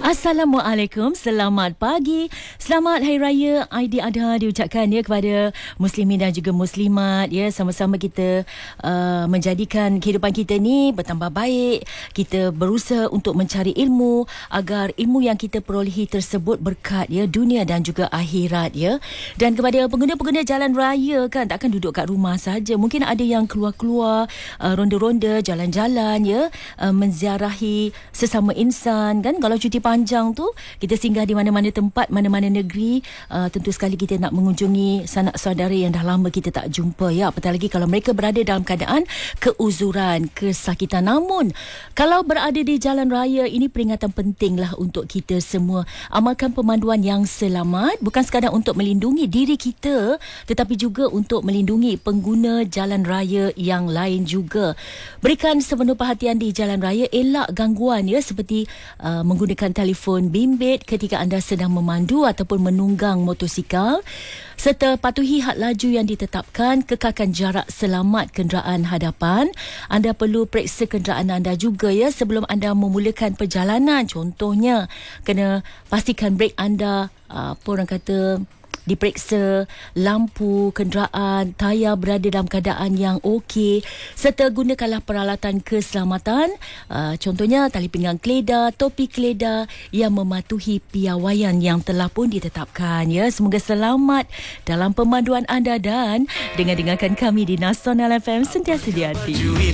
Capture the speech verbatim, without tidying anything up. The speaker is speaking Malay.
Assalamualaikum, selamat pagi, selamat Hari Raya Aidiladha diucapkan ya kepada muslimin dan juga muslimat ya. Sama-sama kita uh, menjadikan kehidupan kita ni bertambah baik. Kita berusaha untuk mencari ilmu agar ilmu yang kita perolehi tersebut berkat ya, dunia dan juga akhirat ya. Dan kepada pengguna-pengguna jalan raya kan, takkan duduk kat rumah saja. Mungkin ada yang keluar-keluar uh, ronda-ronda, jalan-jalan ya, uh, menziarahi sesama insan kan. Kalau cuti panjang tu kita singgah di mana-mana tempat, mana-mana negeri, uh, tentu sekali kita nak mengunjungi sanak saudara yang dah lama kita tak jumpa ya. Apatah lagi kalau mereka berada dalam keadaan keuzuran, kesakitan. Namun kalau berada di jalan raya, ini peringatan pentinglah untuk kita semua amalkan pemanduan yang selamat, bukan sekadar untuk melindungi diri kita tetapi juga untuk melindungi pengguna jalan raya yang lain juga. Berikan sepenuh perhatian di jalan raya, elak gangguan ya, seperti uh, menggunakan telefon bimbit ketika anda sedang memandu ataupun menunggang motosikal, serta patuhi had laju yang ditetapkan, kekalkan jarak selamat kenderaan hadapan. Anda perlu periksa kenderaan anda juga ya sebelum anda memulakan perjalanan. Contohnya, kena pastikan brek anda uh, apa orang kata diperiksa, lampu kenderaan, tayar berada dalam keadaan yang okey, serta gunakanlah peralatan keselamatan, uh, contohnya tali pinggang keledar, topi keledar yang mematuhi piawaian yang telah pun ditetapkan ya. Semoga selamat dalam pemanduan anda dan dengar-dengarkan kami di Nasional F M sentiasa di hati.